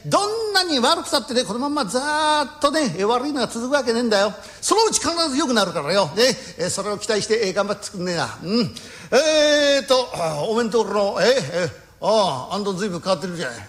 どんなに悪くたってね、このまんまざーっとね、悪いのが続くわけねえんだよ。そのうち必ず良くなるからよ。ね、それを期待して、頑張ってくんねえな。おめんところの、あんどん随分変わってるじゃない。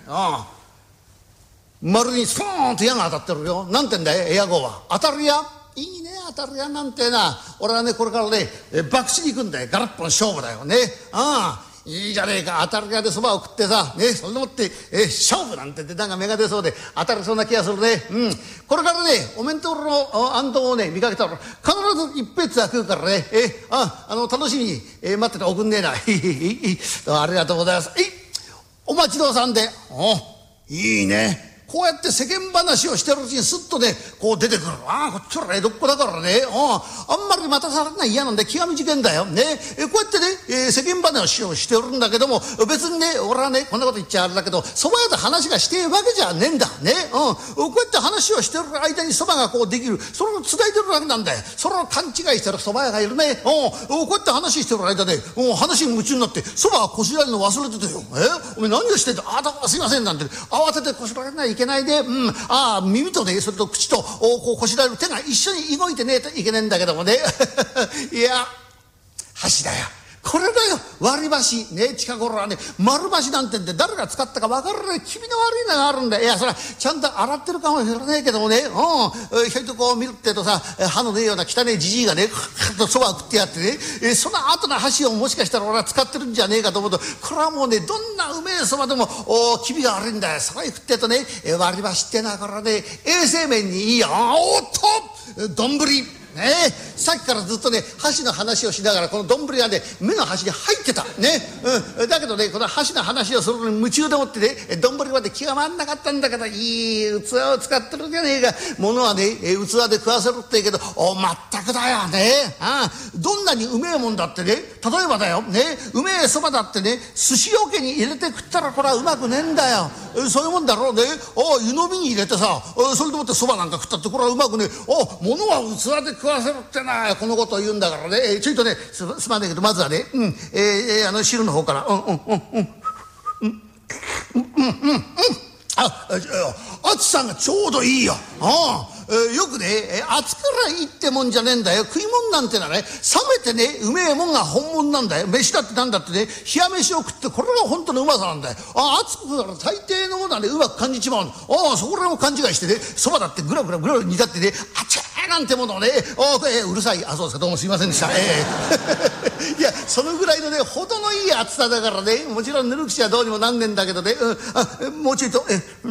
丸にスポーンと矢が当たってるよ。なんてんだい、エア号は。当たる矢いいね、当たる矢なんてな。俺はね、これからね、博打に行くんだよ。ガラッポン勝負だよね。いいじゃねえか、当たる矢でそばを食ってさ、ね、それでもって、勝負なんてなんか芽が出そうで当たりそうな気がするね。これからね、お弁当のあんどんをね、見かけたら、必ず一杯は食うからね、楽しみに、待ってておくんねえな。ありがとうございます。お待ちどうさんで。いいね。こうやって世間話をしてるうちにすっとね、こう出てくる。こっちは江戸っ子だからね。あんまり待たされない嫌なんで気が短いんだよ。ね。こうやってね、世間話をしてるんだけども、別にね、俺はね、こんなこと言っちゃあれだけど、蕎麦屋で話がしてるわけじゃねえんだ。ね。こうやって話をしてる間に蕎麦がこうできる。それを伝えてるわけなんだよ。それを勘違いしてる蕎麦屋がいるね。こうやって話してる間で、話に夢中になって、蕎麦はこしらえるの忘れてたよ。お前何をしてんだ。どうもすいませんなんて、慌ててこしらえないけないで、耳とね、それと口とこうこしらえる手が一緒に動いてねえといけねえんだけどもね。いや、箸だよ。これだよ、割り箸。ね、近頃はね、丸箸なんてんで誰が使ったか分からない気味の悪いのがあるんだよ。いや、それはちゃんと洗ってるかもしれないけどもね、ひょいとこう見るってとさ、歯のねえような汚いじじいがね、そばを食ってやってね、その後の箸をもしかしたら俺は使ってるんじゃねえかと思うと、これはもうね、どんなうめえそばでも気味が悪いんだよ。そばへ食ってとね、割り箸ってのはこれはね、衛生面にいいよ。おっと丼ねえ、さっきからずっとね、箸の話をしながら、この丼がね、目の端に入ってた。ね。だけどね、この箸の話をするのに夢中でもってね、丼まで気が回んなかったんだけど、いい器を使ってるじゃねえか。物はね、器で食わせるって言うけど、まったくだよね。どんなにうめえもんだってね、例えばだよ、ね、うめえそばだってね、寿司桶に入れて食ったらこれはうまくねえんだよ。そういうもんだろうね。湯飲みに入れてさ、それでもってそばなんか食ったってこれはうまくねえ。物は器で食わせるってな、このことを言うんだからね。ちょいとね、すまねえけど、まずはね、汁の方から、熱さがちょうどいいよ。よくね、熱からいいってもんじゃねえんだよ。食い物なんてのはね、冷めてね、うめえもんが本物なんだよ。飯だってなんだってね、冷や飯を食って、これが本当のうまさなんだよ。熱く食うから大抵のものはね、うまく感じちまうの。そこらを勘違いしてね、そばだってぐらぐら煮立ってね、あちゃーなんてものをね、うるさい。そうですか、どうもすいませんでした。いや、そのぐらいのね、程のいい熱さだからね、もちろんぬるくしはどうにもなんねんだけどね、もうちょいと、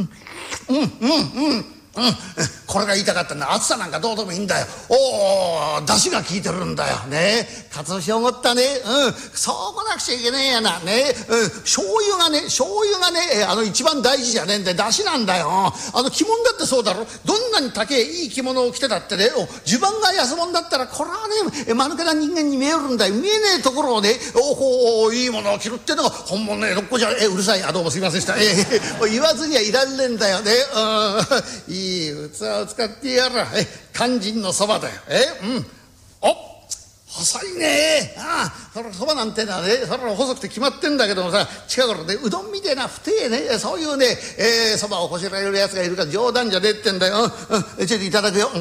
これが言いたかったんだ。熱さなんかどうでもいいんだよ。出汁が効いてるんだよ。ね。かつおしおごったね。そうこなくちゃいけねえやな。ね。醤油がね、一番大事じゃねえんで、出汁なんだよ。着物だってそうだろ。どんなに高いい着物を着てたってね、襦袢が安物だったら、これはね、間抜けな人間に見えるんだよ。見えねえところをね、いいものを着るってのが本物の江戸っ子じゃねえ。うるさい。どうもすいませんでした。言わずにはいらんねえんだよね。いい器を使ってやら。肝心のそばだよ。細いね。それそばなんてのはね、それは細くて決まってんだけどもさ、近頃ね、うどんみてえな太えね、そういうね、そばをこしらえるやつがいるから冗談じゃねえってんだよ。ちょっといただくよ。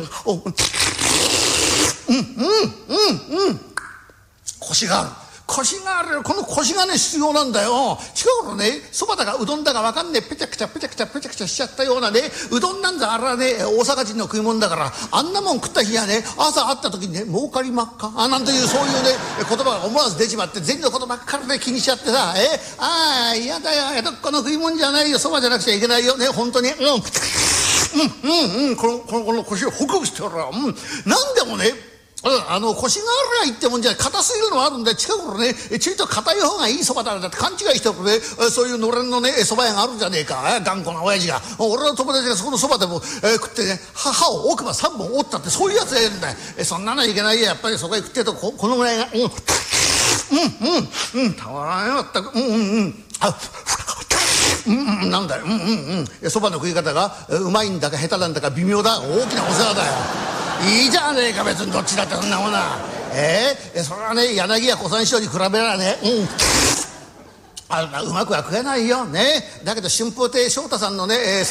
コシがある。コシがあるよ。このコシがね、必要なんだよ。近頃ね、そばだかうどんだかわかんねえ、ペチャクチャしちゃったようなね、うどんなんざあれはね、大阪人の食い物だから、あんなもん食った日はね、朝会った時にね、儲かりまっかなんていう、そういうね、言葉が思わず出ちまって、銭のことばっかりで気にしちゃってさ、嫌だよ、江戸っ子の食い物じゃないよ、そばじゃなくちゃいけないよね、本当に。この腰をホクホクしておら、なんでもね、腰があるやいってもんじゃ硬すぎるのはあるんで、近頃ね、ちょいと硬い方がいいそばだなんて勘違いしてるね、そういうのれんのね、そば屋があるんじゃねえか。頑固な親父が。俺の友達がそこのそばでも、食ってね、歯を奥歯3本折ったって、そういうやつがいるんだよ。そんなのいけないよ。やっぱりそこへ食ってると、このぐらいが、たまらんよ、まったく。なんだよ。そばの食い方がうまいんだか下手なんだか微妙だ。大きなお世話だよ。いいじゃねえか、別にどっちだってそんなもんな。それはね、柳家小三師匠に比べららね、うまくは食えないよね。だけど春風亭昇太さんのね、